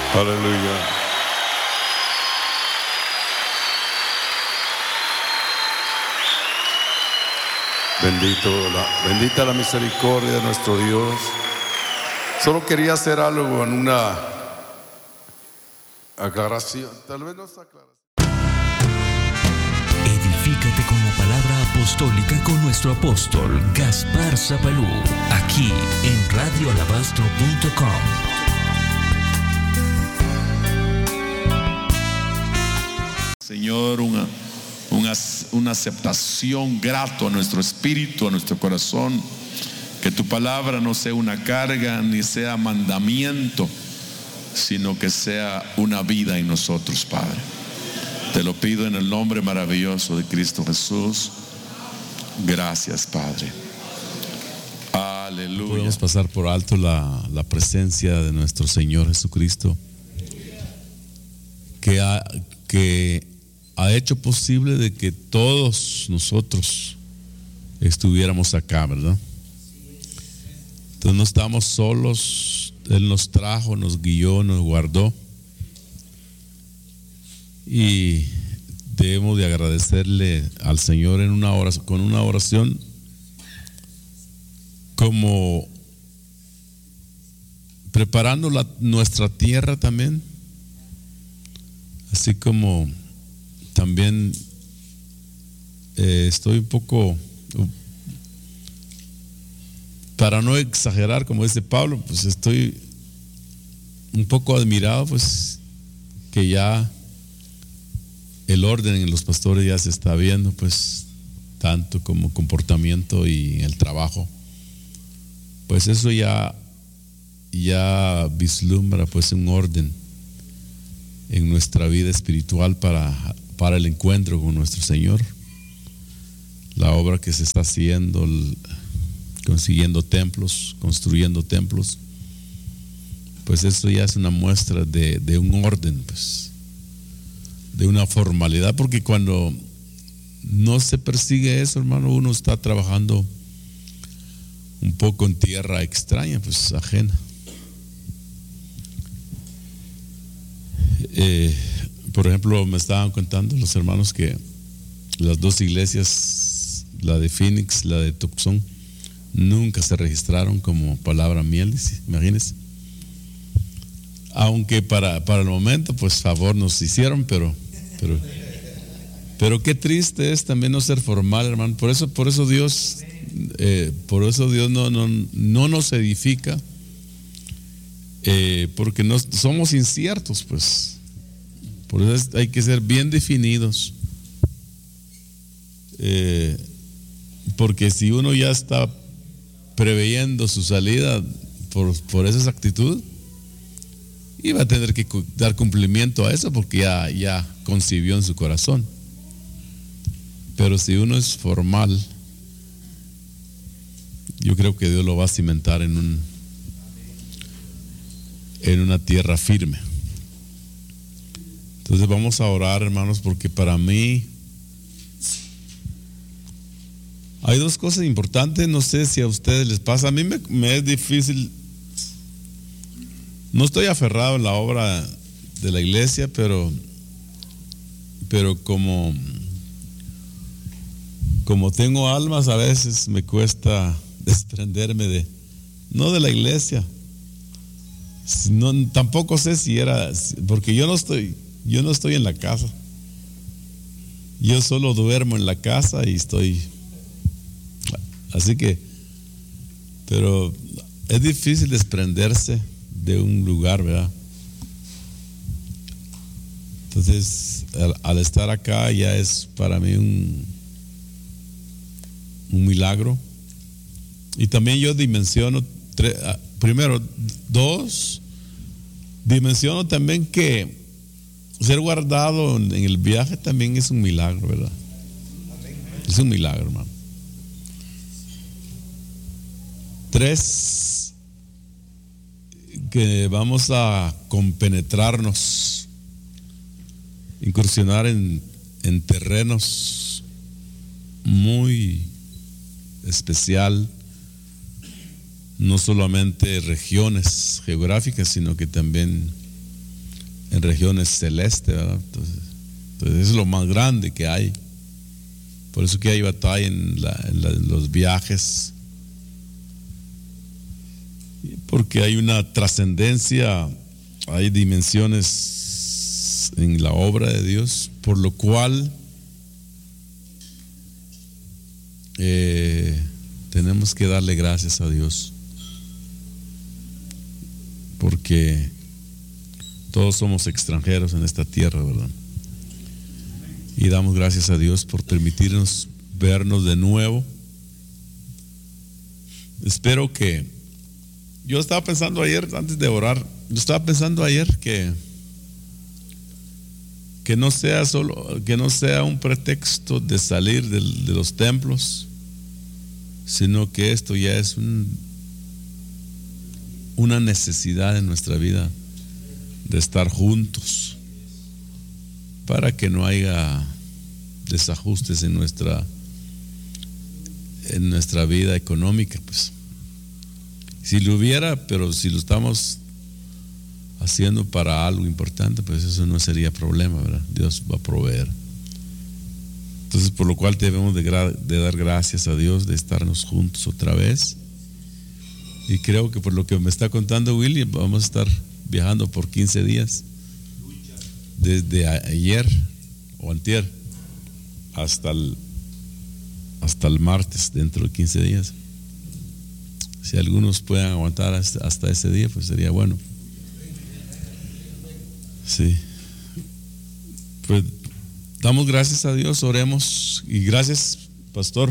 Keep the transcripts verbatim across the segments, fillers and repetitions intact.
Aleluya. Bendito la, bendita la misericordia de nuestro Dios. Solo quería hacer algo en una aclaración. Tal vez no está clara. Edifícate con la palabra apostólica con nuestro apóstol Gaspar Zapalú, aquí en radio alabastro punto com. Señor, una, una, una aceptación grato a nuestro espíritu, a nuestro corazón. Que tu palabra no sea una carga ni sea mandamiento, sino que sea una vida en nosotros, Padre. Te lo pido en el nombre maravilloso de Cristo Jesús. Gracias, Padre. Aleluya. Podemos pasar por alto la, la presencia de nuestro Señor Jesucristo, que ha, que ha hecho posible de que todos nosotros estuviéramos acá, ¿verdad? Entonces no estamos solos. Él nos trajo, nos guió, nos guardó. Y debemos de agradecerle al Señor en una oración, con una oración, como preparando la, nuestra tierra también, así como también eh, estoy un poco, para no exagerar, como dice Pablo, pues estoy un poco admirado, pues que ya el orden en los pastores ya se está viendo, pues tanto como comportamiento y el trabajo, pues eso ya ya vislumbra pues un orden en nuestra vida espiritual para, para el encuentro con nuestro Señor. La obra que se está haciendo, el, consiguiendo templos, construyendo templos, pues eso ya es una muestra de, de un orden, pues, de una formalidad, porque cuando no se persigue eso, hermano, uno está trabajando un poco en tierra extraña, pues ajena. Eh, por ejemplo, me estaban contando los hermanos que las dos iglesias, la de Phoenix, la de Tucson, nunca se registraron como palabra miel, imagínense. Aunque para, para el momento, pues favor nos hicieron, pero, pero, pero qué triste es también no ser formal, hermano. Por eso, por eso Dios, eh, por eso Dios no, no, no nos edifica, eh, porque no, somos inciertos, pues. Por eso hay que ser bien definidos, eh, porque si uno ya está preveyendo su salida por, por esa actitud, iba a tener que dar cumplimiento a eso, porque ya, ya concibió en su corazón. Pero si uno es formal, yo creo que Dios lo va a cimentar en un en una tierra firme. Entonces vamos a orar, hermanos, porque para mí hay dos cosas importantes. No sé si a ustedes les pasa. A mí me, me es difícil. No estoy aferrado en la obra de la iglesia, pero, pero como, como tengo almas, a veces me cuesta desprenderme de, no de la iglesia. No, tampoco sé si era, porque yo no estoy, yo no estoy en la casa. Yo solo duermo en la casa y estoy, así que, pero es difícil desprenderse de un lugar, ¿verdad? Entonces, al, al estar acá ya es para mí un, un milagro. Y también yo dimensiono, tre, primero, dos, dimensiono también que ser guardado en el viaje también es un milagro, ¿verdad? Es un milagro, hermano. Tres, que vamos a compenetrarnos, incursionar en, en terrenos muy especial, no solamente regiones geográficas, sino que también en regiones celestes, ¿verdad? Entonces, entonces es lo más grande que hay. Por eso que hay batalla en, la, en, la, en los viajes, porque hay una trascendencia, hay dimensiones en la obra de Dios, por lo cual eh, tenemos que darle gracias a Dios, porque todos somos extranjeros en esta tierra, ¿verdad? Y damos gracias a Dios por permitirnos vernos de nuevo. Espero que, yo estaba pensando ayer, antes de orar, yo estaba pensando ayer que que no sea solo, que no sea un pretexto de salir de, de los templos, sino que esto ya es un, una necesidad en nuestra vida de estar juntos, para que no haya desajustes en nuestra en nuestra vida económica. Pues si lo hubiera, pero si lo estamos haciendo para algo importante, pues eso no sería problema, ¿verdad? Dios va a proveer. Entonces, por lo cual debemos de, de dar gracias a Dios de estarnos juntos otra vez. Y creo que por lo que me está contando William, vamos a estar viajando por quince días, desde ayer o antier hasta el hasta el martes, dentro de quince días. Si algunos puedan aguantar hasta, hasta ese día, pues sería bueno. Sí. Pues damos gracias a Dios, oremos, y gracias, pastor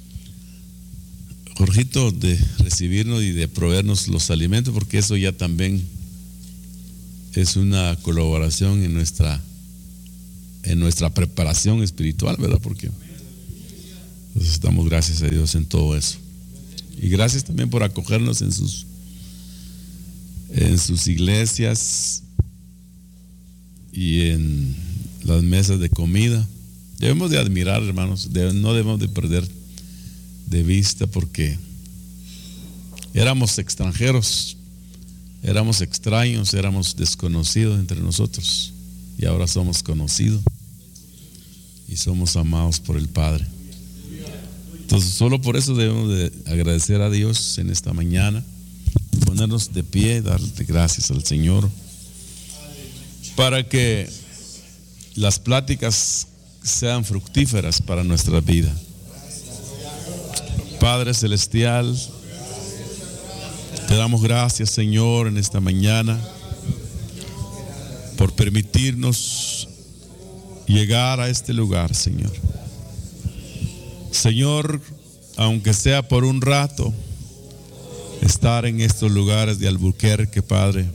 Jorgito, de recibirnos y de proveernos los alimentos, porque eso ya también es una colaboración en nuestra en nuestra preparación espiritual, ¿verdad? Porque pues, damos gracias a Dios en todo eso. Y gracias también por acogernos en sus en sus iglesias y en las mesas de comida. Debemos de admirar, hermanos, de, no debemos de perder de vista, porque éramos extranjeros, éramos extraños, éramos desconocidos entre nosotros, y ahora somos conocidos y somos amados por el Padre. Entonces, solo por eso debemos de agradecer a Dios en esta mañana, ponernos de pie, darle gracias al Señor, para que las pláticas sean fructíferas para nuestra vida. Padre celestial, te damos gracias, Señor, en esta mañana por permitirnos llegar a este lugar, Señor. Señor, aunque sea por un rato, estar en estos lugares de Albuquerque, Padre.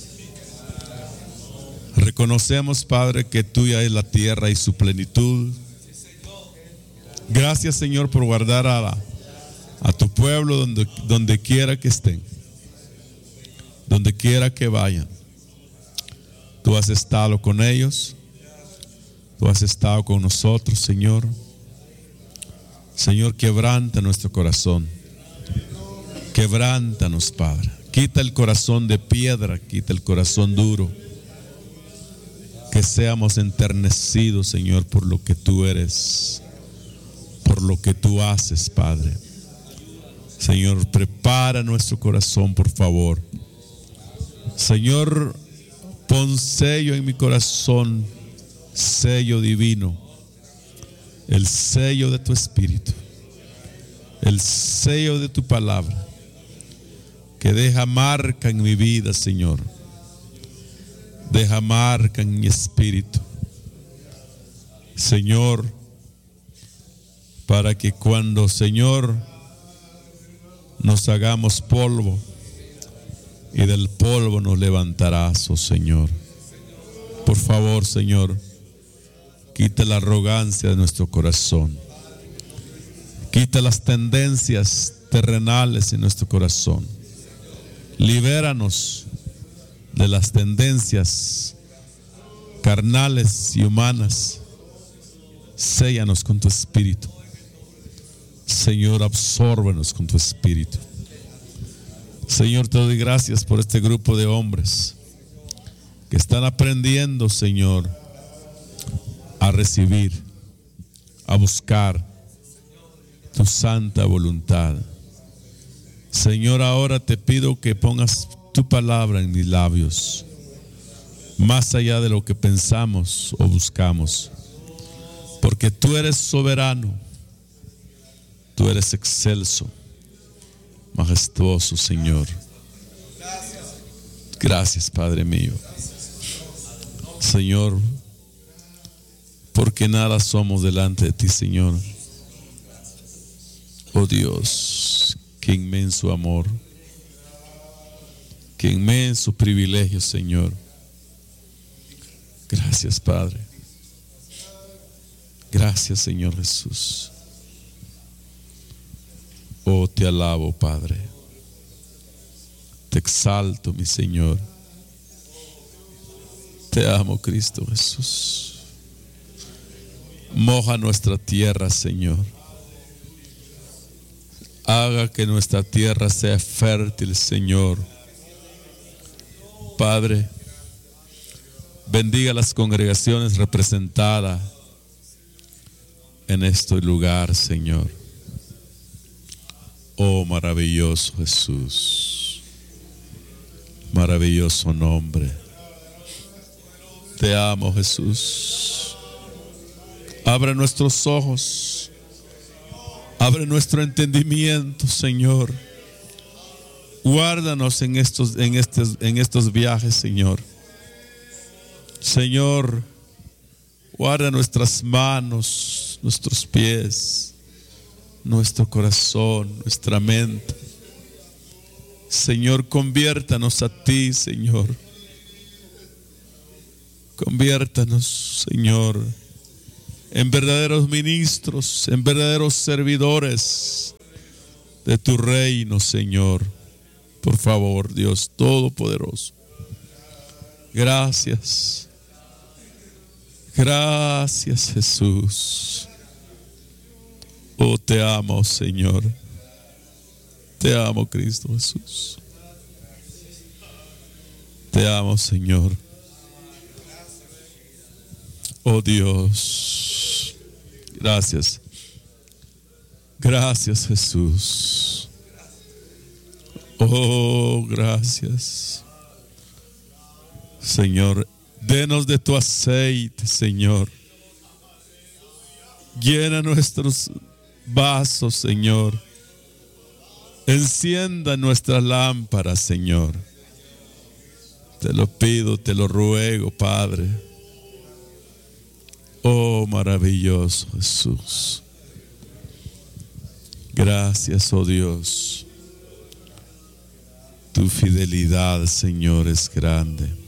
Reconocemos, Padre, que tuya es la tierra y su plenitud. Gracias, Señor, por guardar a, la, a tu pueblo donde, donde quiera que estén, donde quiera que vayan. Tú has estado con ellos, tú has estado con nosotros, Señor. Señor, quebranta nuestro corazón, quebrántanos, Padre. Quita el corazón de piedra, quita el corazón duro. Que seamos enternecidos, Señor, por lo que tú eres, por lo que tú haces, Padre. Señor, prepara nuestro corazón, por favor. Señor, pon sello en mi corazón, sello divino, el sello de tu Espíritu, el sello de tu palabra, que deja marca en mi vida, Señor. Deja marca en mi espíritu, Señor, para que cuando, Señor, nos hagamos polvo, y del polvo nos levantarás, oh Señor. Por favor, Señor, quita la arrogancia de nuestro corazón, quita las tendencias terrenales en nuestro corazón, libéranos de las tendencias carnales y humanas. Séllanos con tu espíritu, Señor, absórbenos con tu espíritu. Señor, te doy gracias por este grupo de hombres que están aprendiendo, Señor, a recibir, a buscar tu santa voluntad. Señor, ahora te pido que pongas tu palabra en mis labios, más allá de lo que pensamos o buscamos, porque tú eres soberano, tú eres excelso, majestuoso, Señor. Gracias, Padre mío. Señor, porque nada somos delante de ti, Señor. Oh Dios, qué inmenso amor, qué inmenso privilegio, Señor. Gracias, Padre. Gracias, Señor Jesús. Oh, te alabo, Padre. Te exalto, mi Señor. Te amo, Cristo Jesús. Moja nuestra tierra, Señor. Haga que nuestra tierra sea fértil, Señor. Padre, bendiga las congregaciones representadas en este lugar, Señor. Oh, maravilloso Jesús, maravilloso nombre. Te amo, Jesús. Abre nuestros ojos, abre nuestro entendimiento, Señor. Guárdanos en estos, en estos, en estos viajes, Señor. Señor, guarda nuestras manos, nuestros pies, nuestro corazón, nuestra mente. Señor, conviértanos a ti, Señor. Conviértanos, Señor, en verdaderos ministros, en verdaderos servidores de tu reino, Señor. Por favor, Dios Todopoderoso. Gracias. Gracias, Jesús. Oh, te amo, Señor. Te amo, Cristo Jesús. Te amo, Señor. Oh, Dios. Gracias. Gracias, Jesús. Oh, gracias. Señor, denos de tu aceite, Señor. Llena nuestros vasos, Señor. Encienda nuestras lámparas, Señor. Te lo pido, te lo ruego, Padre. Oh, maravilloso Jesús. Gracias, oh Dios. Tu fidelidad, Señor, es grande.